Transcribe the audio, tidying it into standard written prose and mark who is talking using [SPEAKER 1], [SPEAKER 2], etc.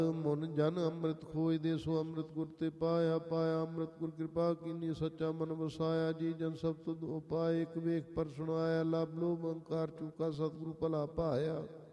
[SPEAKER 1] ਮਨ ਜਨ ਅੰਮ੍ਰਿਤ ਖੋਜ ਦੇ ਸੋ ਅੰਮ੍ਰਿਤ ਗੁਰ ਤੇ ਪਾਇਆ ਪਾਇਆ ਅੰਮ੍ਰਿਤ ਗੁਰ ਕਿਰਪਾ ਕੀਨੀ ਸੱਚਾ ਮਨ ਵਸਾਇਆ ਜੀ ਜਨ ਸਭ ਤੁਧ ਉਪਾਏ ਇੱਕ ਵੇਖ ਪਰ ਸੁਣਾਇਆ ਲਬ ਲੋਭ ਅਹੰਕਾਰ ਚੂਕਾ ਸਤਿਗੁਰੂ ਭਲਾ ਪਾਇਆ